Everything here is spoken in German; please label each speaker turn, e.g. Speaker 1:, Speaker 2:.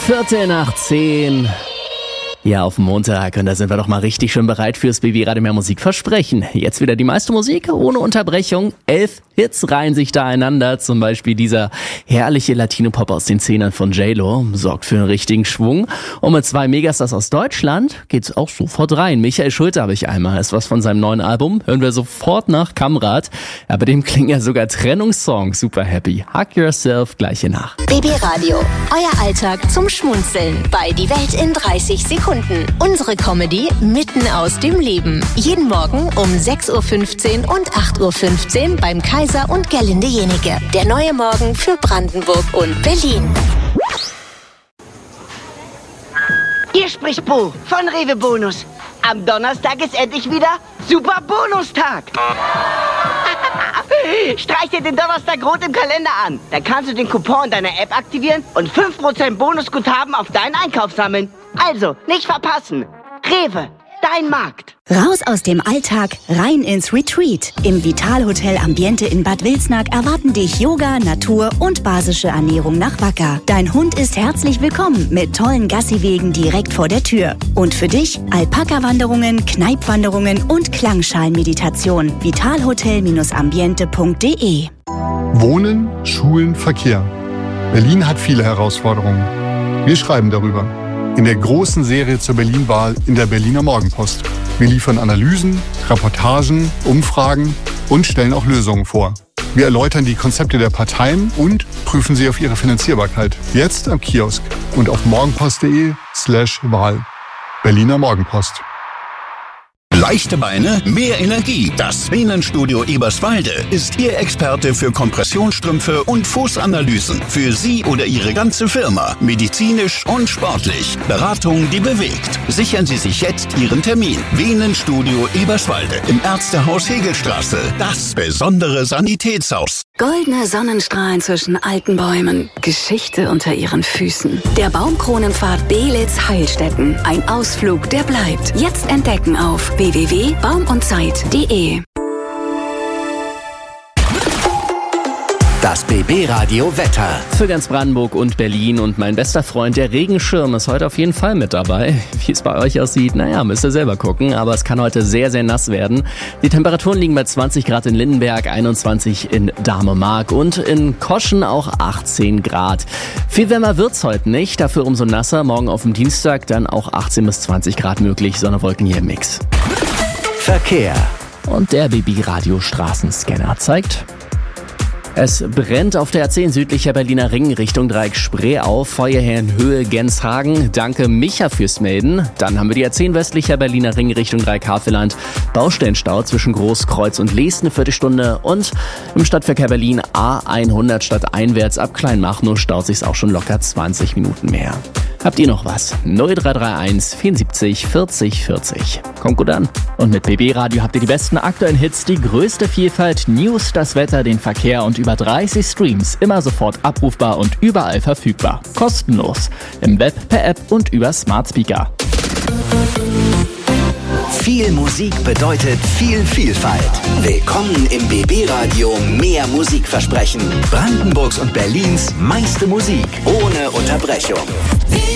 Speaker 1: 9:15. Ja, auf Montag. Und da sind wir doch mal richtig schön bereit fürs BB Radio Mehr Musik Versprechen. Jetzt wieder die meiste Musik ohne Unterbrechung. 11 Hits reihen sich da einander. Zum Beispiel dieser herrliche Latino-Pop aus den 10ern von J-Lo. Sorgt für einen richtigen Schwung. Und mit 2 Megastars aus Deutschland geht's auch sofort rein. Michael Schulte habe ich einmal. Ist was von seinem neuen Album. Hören wir sofort nach Kamrat. Ja, bei dem klingen ja sogar Trennungssongs. Super happy. Hug Yourself gleich nach.
Speaker 2: BB Radio. Euer Alltag zum Schmunzeln. Bei Die Welt in 30 Sekunden. Unsere Comedy mitten aus dem Leben. Jeden Morgen um 6:15 Uhr und 8:15 Uhr beim Kaiser und Gerlinde Jenike. Der neue Morgen für Brandenburg und Berlin.
Speaker 3: Hier spricht Bo von Rewe Bonus. Am Donnerstag ist endlich wieder Super Bonustag. Streich dir den Donnerstag rot im Kalender an. Dann kannst du den Coupon deiner App aktivieren und 5% Bonusguthaben auf deinen Einkauf sammeln. Also, nicht verpassen. Rewe, dein Markt.
Speaker 4: Raus aus dem Alltag, rein ins Retreat. Im Vitalhotel Ambiente in Bad Wilsnack erwarten dich Yoga, Natur und basische Ernährung nach Wacker. Dein Hund ist herzlich willkommen mit tollen Gassiwegen direkt vor der Tür. Und für dich Alpaka-Wanderungen, Kneipwanderungen und Klangschalenmeditation. Vitalhotel-ambiente.de.
Speaker 5: Wohnen, Schulen, Verkehr. Berlin hat viele Herausforderungen. Wir schreiben darüber. In der großen Serie zur Berlin-Wahl in der Berliner Morgenpost. Wir liefern Analysen, Reportagen, Umfragen und stellen auch Lösungen vor. Wir erläutern die Konzepte der Parteien und prüfen sie auf ihre Finanzierbarkeit. Jetzt am Kiosk und auf morgenpost.de/Wahl. Berliner Morgenpost.
Speaker 6: Leichte Beine, mehr Energie. Das Venenstudio Eberswalde ist Ihr Experte für Kompressionsstrümpfe und Fußanalysen. Für Sie oder Ihre ganze Firma. Medizinisch und sportlich. Beratung, die bewegt. Sichern Sie sich jetzt Ihren Termin. Venenstudio Eberswalde im Ärztehaus Hegelstraße. Das besondere Sanitätshaus.
Speaker 7: Goldene Sonnenstrahlen zwischen alten Bäumen. Geschichte unter ihren Füßen. Der Baumkronenpfad Belitz Heilstätten. Ein Ausflug, der bleibt. Jetzt entdecken auf www.baumundzeit.de.
Speaker 8: Das BB Radio Wetter.
Speaker 1: Für ganz Brandenburg und Berlin und mein bester Freund, der Regenschirm, ist heute auf jeden Fall mit dabei. Wie es bei euch aussieht, naja, müsst ihr selber gucken, aber es kann heute sehr, sehr nass werden. Die Temperaturen liegen bei 20 Grad in Lindenberg, 21 in Dahme-Mark und in Koschen auch 18 Grad. Viel wärmer wird's heute nicht, dafür umso nasser. Morgen auf dem Dienstag dann auch 18 bis 20 Grad möglich, Sonne, Wolken hier im Mix.
Speaker 8: Verkehr.
Speaker 1: Und der BB Radio Straßenscanner zeigt: Es brennt auf der A10 südlicher Berliner Ring Richtung Dreieck Spree auf, Feuerherrenhöhe Genshagen. Danke Micha fürs Melden. Dann haben wir die A10 westlicher Berliner Ring Richtung Dreieck Havelland. Baustellenstau zwischen Großkreuz und Leest eine Viertelstunde. Und im Stadtverkehr Berlin A100 stadteinwärts ab Kleinmachnow staut sich's auch schon locker 20 Minuten mehr. Habt ihr noch was? 0331 74 40 40. Kommt gut an. Und mit BB Radio habt ihr die besten aktuellen Hits, die größte Vielfalt, News, das Wetter, den Verkehr und über 30 Streams. Immer sofort abrufbar und überall verfügbar. Kostenlos. Im Web, per App und über Smart Speaker.
Speaker 8: Viel Musik bedeutet viel Vielfalt. Willkommen im BB Radio Mehr Musikversprechen. Brandenburgs und Berlins meiste Musik ohne Unterbrechung.